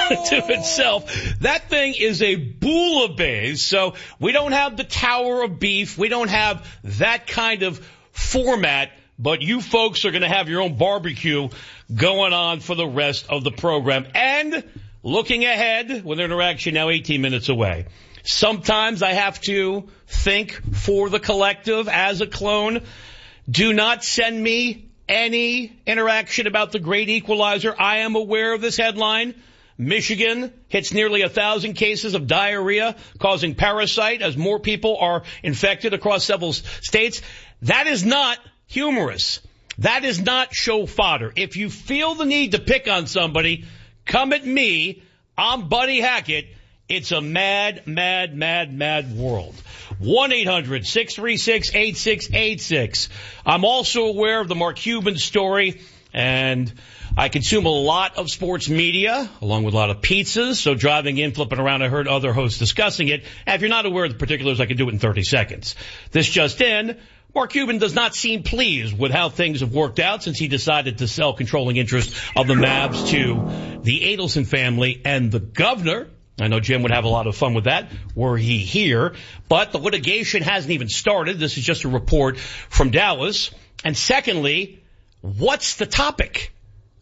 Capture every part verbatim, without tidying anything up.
to itself. That thing is a bouillabaisse, so we don't have the Tower of Beef. We don't have that kind of format, but you folks are going to have your own barbecue going on for the rest of the program. And looking ahead, with Interaction now eighteen minutes away. Sometimes I have to think for the collective as a clone. Do not send me any Interaction about the great equalizer. I am aware of this headline. Michigan hits nearly a thousand cases of diarrhea causing parasite as more people are infected across several states. That is not humorous. That is not show fodder. If you feel the need to pick on somebody, come at me. I'm Buddy Hackett. It's a mad, mad, mad, mad world. one eight hundred six three six eight six eight six. I'm also aware of the Mark Cuban story, and I consume a lot of sports media, along with a lot of pizzas, so driving in, flipping around, I heard other hosts discussing it. And if you're not aware of the particulars, I can do it in thirty seconds. This just in, Mark Cuban does not seem pleased with how things have worked out since he decided to sell controlling interest of the Mavs to the Adelson family and the governor. I know Jim would have a lot of fun with that were he here, but the litigation hasn't even started. This is just a report from Dallas. And secondly, what's the topic?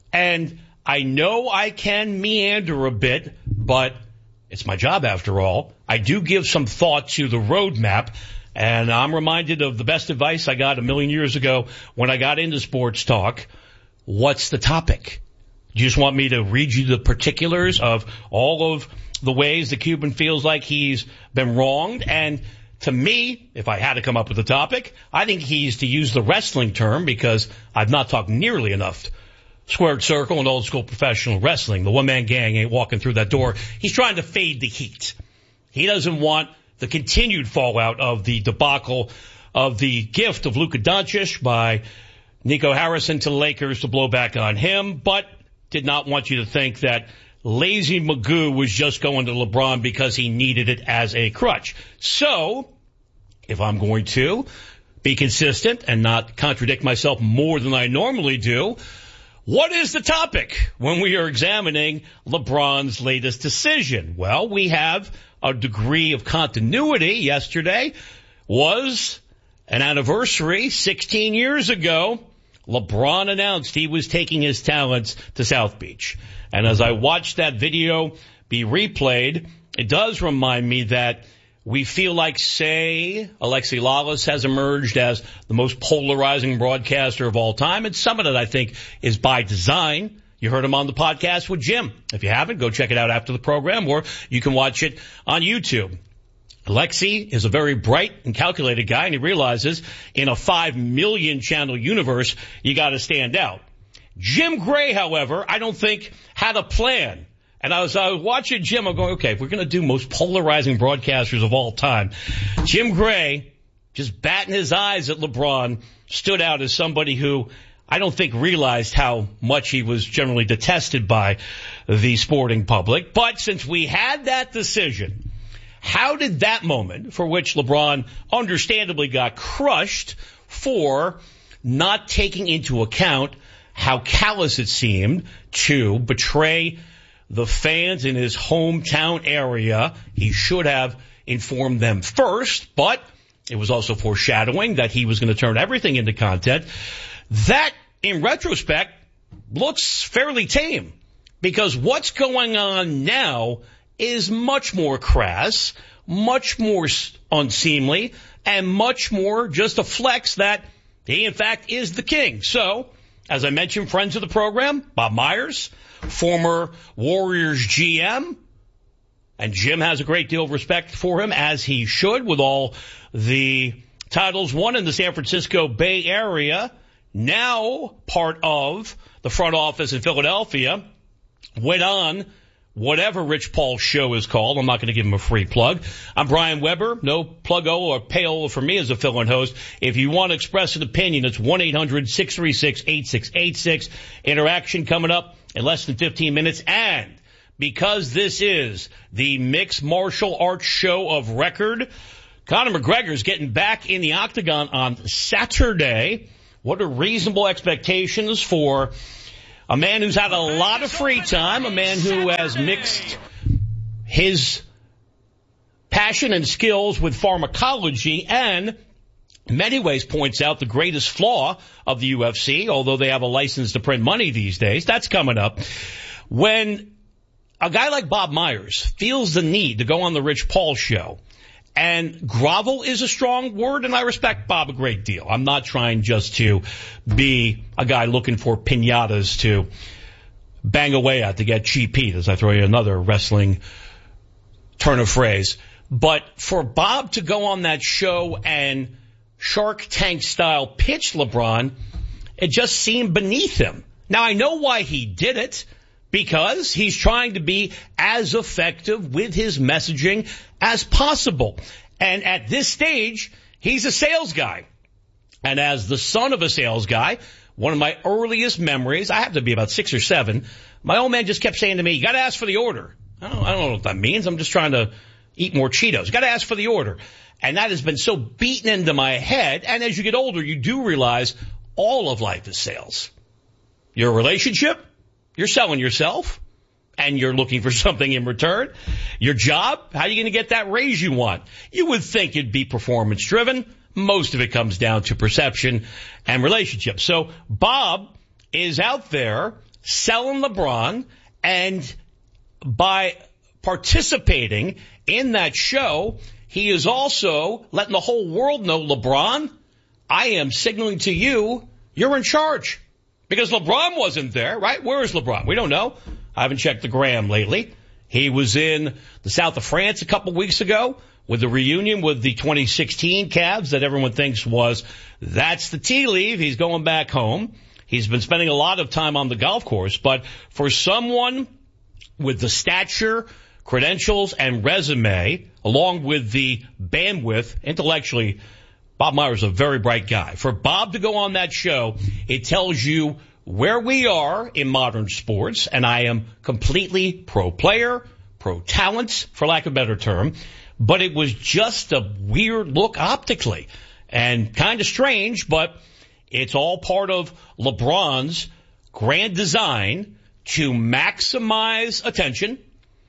And I know I can meander a bit, but it's my job after all. I do give some thought to the roadmap, and I'm reminded of the best advice I got a million years ago when I got into sports talk. What's the topic? Do you just want me to read you the particulars of all of the ways the Cuban feels like he's been wronged? And to me, if I had to come up with a topic, I think he's to use the wrestling term because I've not talked nearly enough squared circle and old school professional wrestling. The one-man gang ain't walking through that door. He's trying to fade the heat. He doesn't want the continued fallout of the debacle of the gift of Luka Doncic by Nico Harrison to the Lakers to blow back on him, but did not want you to think that lazy Magoo was just going to LeBron because he needed it as a crutch. So, if I'm going to be consistent and not contradict myself more than I normally do, what is the topic when we are examining LeBron's latest decision? Well, we have a degree of continuity. Yesterday was an anniversary. sixteen years ago, LeBron announced he was taking his talents to South Beach. And as I watched that video be replayed, it does remind me that we feel like, say, Alexi Lalas has emerged as the most polarizing broadcaster of all time. And some of it, I think, is by design. You heard him on the podcast with Jim. If you haven't, go check it out after the program, or you can watch it on YouTube. Alexi is a very bright and calculated guy, and he realizes in a five million channel universe, you got to stand out. Jim Gray, however, I don't think had a plan. And I was, I was watching Jim, I'm going, okay, if we're going to do most polarizing broadcasters of all time, Jim Gray, just batting his eyes at LeBron, stood out as somebody who I don't think realized how much he was generally detested by the sporting public. But since we had that decision, how did that moment, for which LeBron understandably got crushed for not taking into account how callous it seemed to betray the fans in his hometown area, he should have informed them first, but it was also foreshadowing that he was going to turn everything into content. That, in retrospect, looks fairly tame, because what's going on now is much more crass, much more unseemly, and much more just a flex that he, in fact, is the king. So, as I mentioned, friends of the program, Bob Myers, former Warriors G M, and Jim has a great deal of respect for him, as he should, with all the titles won in the San Francisco Bay Area, now part of the front office in Philadelphia, went on whatever Rich Paul's show is called. I'm not going to give him a free plug. I'm Brian Weber. No plug-o or pay-o for me as a fill-in host. If you want to express an opinion, it's one eight hundred six three six eight six eight six. Interaction coming up in less than fifteen minutes. And because this is the mixed martial arts show of record, Conor McGregor's getting back in the octagon on Saturday. What are reasonable expectations for A man who's had a lot of free time, a man who has mixed his passion and skills with pharmacology and in many ways points out the greatest flaw of the U F C, although they have a license to print money these days. That's coming up. When a guy like Bob Myers feels the need to go on the Rich Paul show, and grovel is a strong word, and I respect Bob a great deal. I'm not trying just to be a guy looking for piñatas to bang away at to get cheap heat, as I throw you another wrestling turn of phrase. But for Bob to go on that show and Shark Tank style pitch LeBron, it just seemed beneath him. Now, I know why he did it, because he's trying to be as effective with his messaging as possible. And at this stage, he's a sales guy. And as the son of a sales guy, one of my earliest memories, I have to be about six or seven, my old man just kept saying to me, you got to ask for the order. I don't, I don't know what that means. I'm just trying to eat more Cheetos. You got to ask for the order. And that has been so beaten into my head. And as you get older, you do realize all of life is sales. Your relationship, you're selling yourself, and you're looking for something in return. Your job, how are you going to get that raise you want? You would think it'd be performance-driven. Most of it comes down to perception and relationships. So Bob is out there selling LeBron, and by participating in that show, he is also letting the whole world know, LeBron, I am signaling to you, you're in charge. Because LeBron wasn't there, right? Where is LeBron? We don't know. I haven't checked the gram lately. He was in the south of France a couple weeks ago with the reunion with the twenty sixteen Cavs that everyone thinks was, that's the tea leaf. He's going back home. He's been spending a lot of time on the golf course. But for someone with the stature, credentials, and resume, along with the bandwidth, intellectually, Bob Myers is a very bright guy. For Bob to go on that show, it tells you where we are in modern sports, and I am completely pro-player, pro-talent, for lack of a better term, but it was just a weird look optically and kind of strange, but it's all part of LeBron's grand design to maximize attention.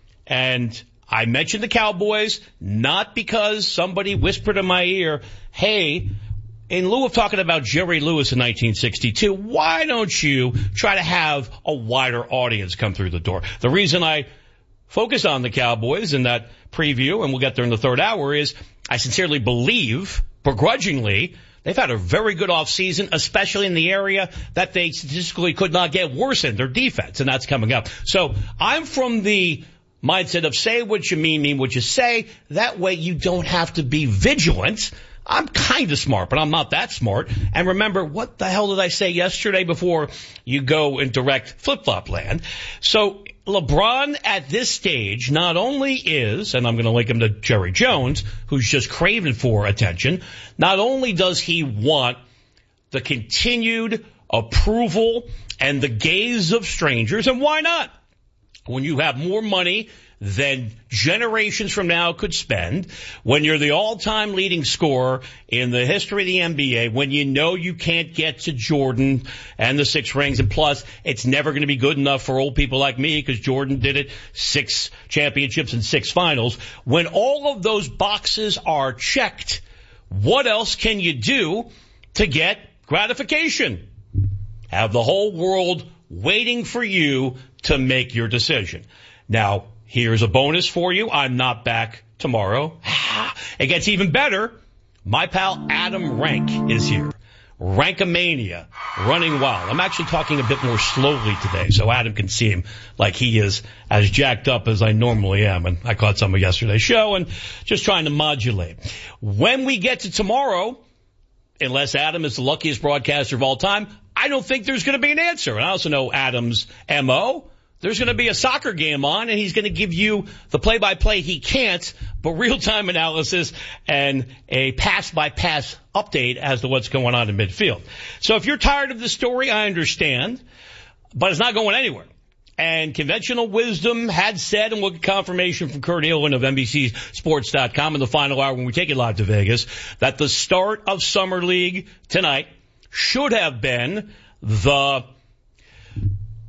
And I mentioned the Cowboys not because somebody whispered in my ear, hey, in lieu of talking about Jerry Lewis in nineteen sixty-two, why don't you try to have a wider audience come through the door? The reason I focus on the Cowboys in that preview, and we'll get there in the third hour, is I sincerely believe, begrudgingly, they've had a very good offseason, especially in the area that they statistically could not get worse in, their defense, and that's coming up. So I'm from the mindset of say what you mean, mean what you say. That way you don't have to be vigilant. I'm kind of smart, but I'm not that smart. And remember, what the hell did I say yesterday before you go in direct flip-flop land? So LeBron at this stage not only is, and I'm going to link him to Jerry Jones, who's just craving for attention, not only does he want the continued approval and the gaze of strangers, and why not? When you have more money than generations from now could spend, when you're the all-time leading scorer in the history of the N B A, when you know you can't get to Jordan and the six rings, and plus it's never going to be good enough for old people like me because Jordan did it, six championships and six finals. When all of those boxes are checked, what else can you do to get gratification? Have the whole world waiting for you to make your decision. Now, here's a bonus for you. I'm not back tomorrow. It gets even better. My pal Adam Rank is here. Rankomania, running wild. I'm actually talking a bit more slowly today, so Adam can see him like he is as jacked up as I normally am. And I caught some of yesterday's show and just trying to modulate. When we get to tomorrow, unless Adam is the luckiest broadcaster of all time, I don't think there's going to be an answer. And I also know Adam's M O. There's going to be a soccer game on, and he's going to give you the play-by-play he can't, but real-time analysis and a pass-by-pass update as to what's going on in midfield. So if you're tired of the story, I understand, but it's not going anywhere. And conventional wisdom had said, and we'll get confirmation from Kurt Ehlin of N B C Sports dot com in the final hour when we take it live to Vegas, that the start of Summer League tonight should have been the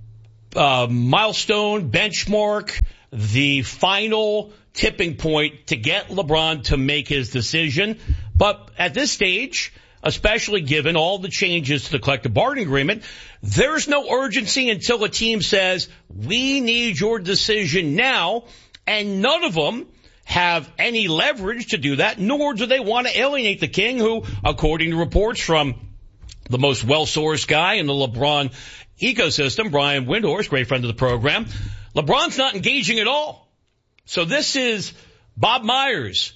uh, milestone, benchmark, the final tipping point to get LeBron to make his decision. But at this stage, especially given all the changes to the collective bargaining agreement, there's no urgency until a team says, we need your decision now, and none of them have any leverage to do that, nor do they want to alienate the king, who, according to reports from the most well-sourced guy in the LeBron ecosystem, Brian Windhorst, great friend of the program, LeBron's not engaging at all. So this is Bob Myers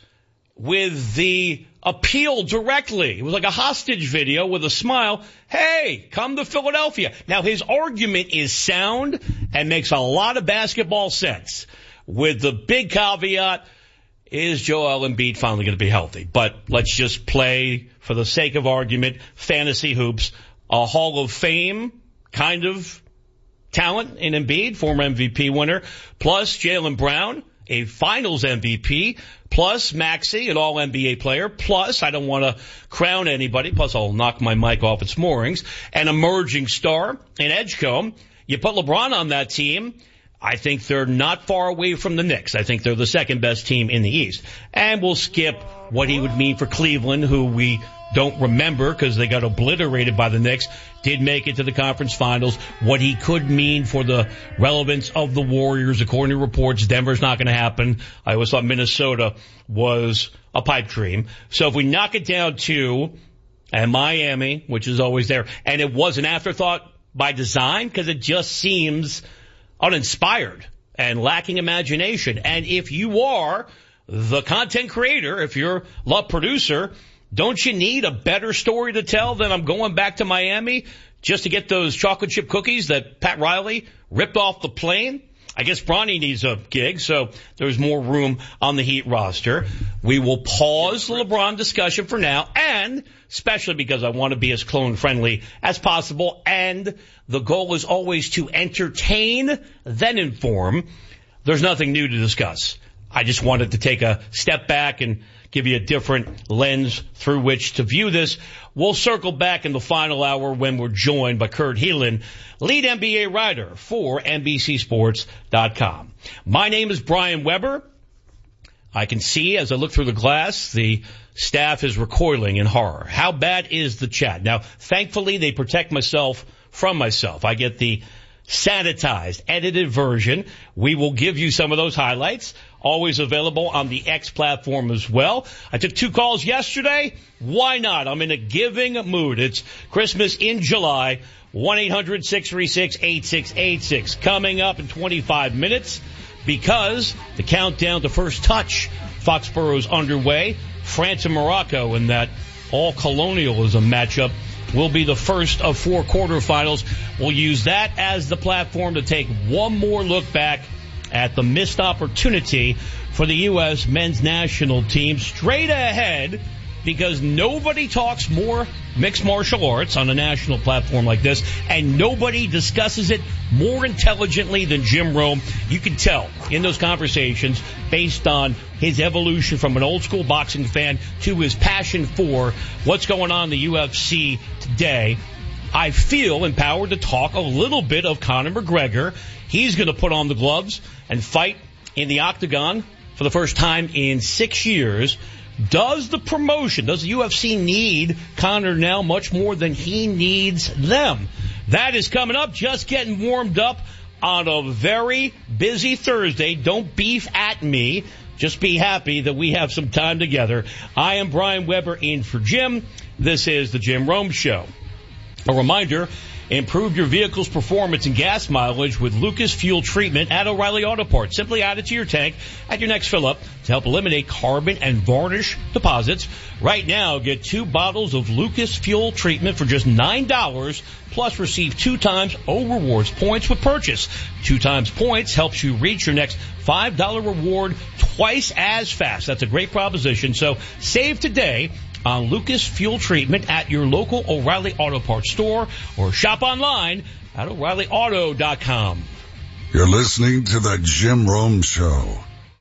with the appeal directly. It was like a hostage video with a smile. Hey, come to Philadelphia. Now, his argument is sound and makes a lot of basketball sense, with the big caveat, is Joel Embiid finally going to be healthy? But let's just play, for the sake of argument, fantasy hoops, a Hall of Fame kind of talent in Embiid, former M V P winner, plus Jaylen Brown, a finals M V P, plus Maxey, an all N B A player, plus, I don't want to crown anybody, plus I'll knock my mic off its moorings, an emerging star in Edgecombe. You put LeBron on that team, I think they're not far away from the Knicks. I think they're the second best team in the East. And we'll skip what he would mean for Cleveland, who we don't remember because they got obliterated by the Knicks, did make it to the conference finals. What he could mean for the relevance of the Warriors, according to reports, Denver's not going to happen. I always thought Minnesota was a pipe dream. So if we knock it down to, and Miami, which is always there, and it was an afterthought by design because it just seems uninspired and lacking imagination. And if you are the content creator, if you're the producer, don't you need a better story to tell than I'm going back to Miami just to get those chocolate chip cookies that Pat Riley ripped off the plane? I guess Bronny needs a gig, so there's more room on the Heat roster. We will pause the LeBron discussion for now, and especially because I want to be as clone-friendly as possible, and the goal is always to entertain, then inform. There's nothing new to discuss. I just wanted to take a step back and give you a different lens through which to view this. We'll circle back in the final hour when we're joined by Kurt Helin, lead N B A writer for N B C Sports dot com. My name is Brian Weber. I can see as I look through the glass, the staff is recoiling in horror. How bad is the chat? Now, thankfully, they protect myself from myself. I get the sanitized, edited version. We will give you some of those highlights. Always available on the X platform as well. I took two calls yesterday. Why not? I'm in a giving mood. It's Christmas in July. one eight hundred six three six eight six eight six. Coming up in twenty-five minutes, because the countdown to first touch Foxborough's underway. France and Morocco in that all-colonialism matchup will be the first of four quarterfinals. We'll use that as the platform to take one more look back at the missed opportunity for the U S men's national team. Straight ahead, because nobody talks more mixed martial arts on a national platform like this, and nobody discusses it more intelligently than Jim Rome. You can tell in those conversations, based on his evolution from an old-school boxing fan to his passion for what's going on in the U F C today. I feel empowered to talk a little bit of Conor McGregor. He's going to put on the gloves and fight in the octagon for the first time in six years. Does the promotion, does the U F C need Conor now much more than he needs them? That is coming up. Just getting warmed up on a very busy Thursday. Don't beef at me. Just be happy that we have some time together. I am Brian Weber in for Jim. This is the Jim Rome Show. A reminder, improve your vehicle's performance and gas mileage with Lucas Fuel Treatment at O'Reilly Auto Parts. Simply add it to your tank at your next fill-up to help eliminate carbon and varnish deposits. Right now, get two bottles of Lucas Fuel Treatment for just nine dollars, plus receive two times O Rewards points with purchase. Two times points helps you reach your next five dollars reward twice as fast. That's a great proposition. So save today on Lucas Fuel Treatment at your local O'Reilly Auto Parts store, or shop online at O'Reilly Auto dot com. You're listening to the Jim Rome Show.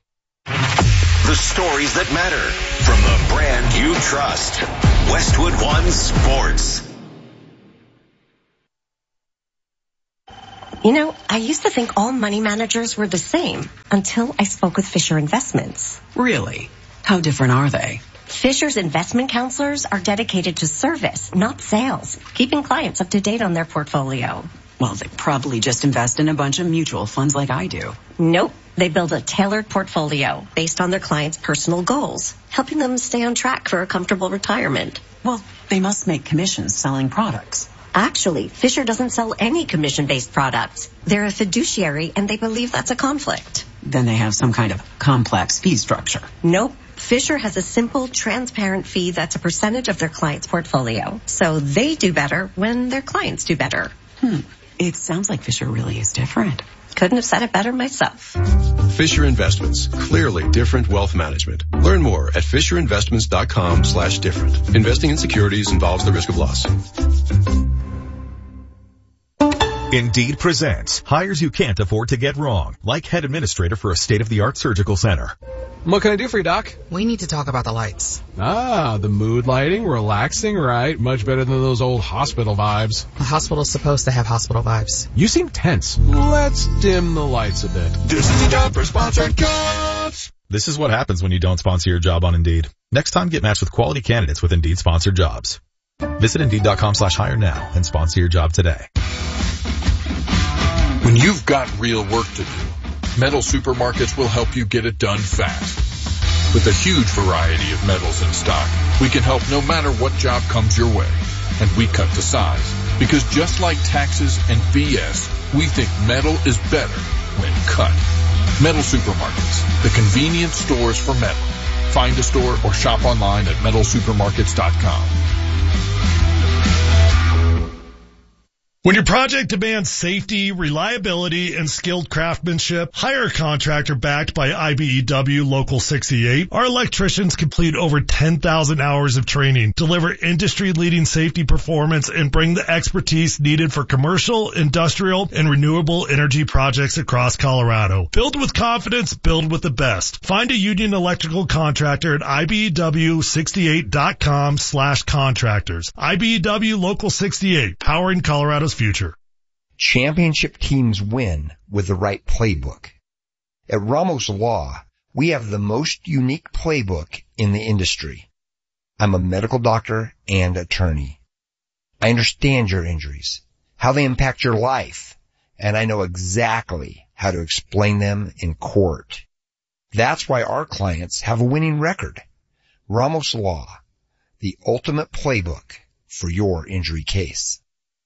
The stories that matter from the brand you trust. Westwood One Sports. You know, I used to think all money managers were the same until I spoke with Fisher Investments. Really? How different are they? Fisher's investment counselors are dedicated to service, not sales, keeping clients up to date on their portfolio. Well, they probably just invest in a bunch of mutual funds like I do. Nope. They build a tailored portfolio based on their clients' personal goals, helping them stay on track for a comfortable retirement. Well, they must make commissions selling products. Actually, Fisher doesn't sell any commission-based products. They're a fiduciary, and they believe that's a conflict. Then they have some kind of complex fee structure. Nope. Fisher has a simple, transparent fee that's a percentage of their client's portfolio. So they do better when their clients do better. Hmm. It sounds like Fisher really is different. Couldn't have said it better myself. Fisher Investments. Clearly different wealth management. Learn more at fisher investments dot com slash different. Investing in securities involves the risk of loss. Indeed presents hires you can't afford to get wrong, like head administrator for a state-of-the-art surgical center. What can I do for you, Doc? We need to talk about the lights. Ah, the mood lighting, relaxing, right? Much better than those old hospital vibes. The hospital's supposed to have hospital vibes. You seem tense. Let's dim the lights a bit. This is the job for sponsored jobs. This is what happens when you don't sponsor your job on Indeed. Next time, get matched with quality candidates with Indeed sponsored jobs. Visit Indeed dot com slash hire now and sponsor your job today. When you've got real work to do, Metal Supermarkets will help you get it done fast. With a huge variety of metals in stock, we can help no matter what job comes your way. And we cut to size. Because just like taxes and B S, we think metal is better when cut. Metal Supermarkets, the convenient stores for metal. Find a store or shop online at metal supermarkets dot com. When your project demands safety, reliability, and skilled craftsmanship, hire a contractor backed by I B E W Local sixty-eight. Our electricians complete over ten thousand hours of training, deliver industry-leading safety performance, and bring the expertise needed for commercial, industrial, and renewable energy projects across Colorado. Build with confidence, build with the best. Find a union electrical contractor at I B E W sixty-eight dot com slash contractors. I B E W Local sixty-eight, powering Colorado's future. Championship teams win with the right playbook. At Ramos Law, we have the most unique playbook in the industry. I'm a medical doctor and attorney. I understand your injuries, how they impact your life, and I know exactly how to explain them in court. That's why our clients have a winning record. Ramos Law, the ultimate playbook for your injury case.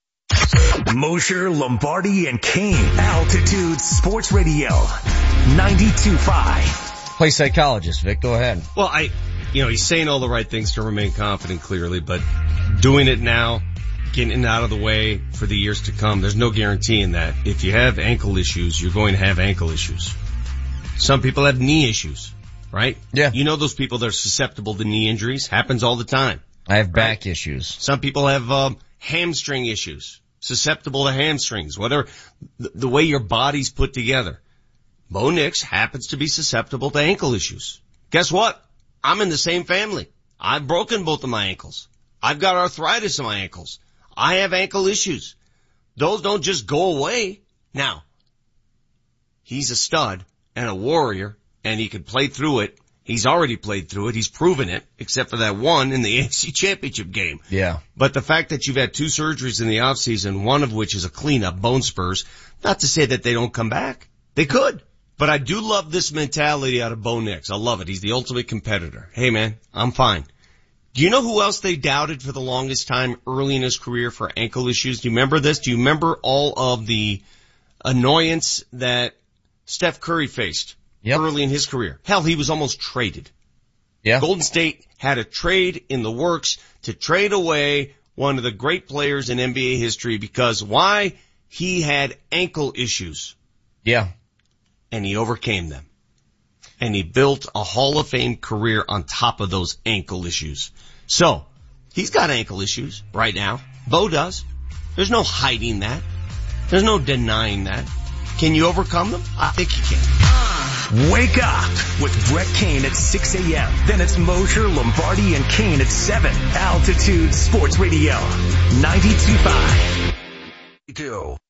Mosher, Lombardi, and Kane. Altitude Sports Radio. ninety-two point five. Play psychologist, Vic. Go ahead. Well, I, you know, he's saying all the right things to remain confident, clearly, but doing it now, getting it out of the way for the years to come, there's no guarantee in that. If you have ankle issues, you're going to have ankle issues. Some people have knee issues, right? Yeah. You know those people that are susceptible to knee injuries. Happens all the time. I have back right? issues. Some people have um, hamstring issues, susceptible to hamstrings, whatever, the, the way your body's put together. Bo Nix happens to be susceptible to ankle issues. Guess what? I'm in the same family. I've broken both of my ankles. I've got arthritis in my ankles. I have ankle issues. Those don't just go away. Now, he's a stud and a warrior, and he can play through it. He's already played through it. He's proven it, except for that one in the A F C Championship game. Yeah. But the fact that you've had two surgeries in the offseason, one of which is a cleanup, bone spurs, not to say that they don't come back. They could. But I do love this mentality out of Bo Nix. I love it. He's the ultimate competitor. Hey, man, I'm fine. Do you know who else they doubted for the longest time early in his career for ankle issues? Do you remember this? Do you remember all of the annoyance that Steph Curry faced yep. early in his career? Hell, he was almost traded. Yeah. Golden State had a trade in the works to trade away one of the great players in N B A history because why? He had ankle issues. Yeah. And he overcame them. And he built a Hall of Fame career on top of those ankle issues. So, he's got ankle issues right now. Bo does. There's no hiding that. There's no denying that. Can you overcome them? I think you can. Wake up with Brett Kane at six a.m. Then it's Mosher, Lombardi, and Kane at seven. Altitude Sports Radio. ninety-two point five.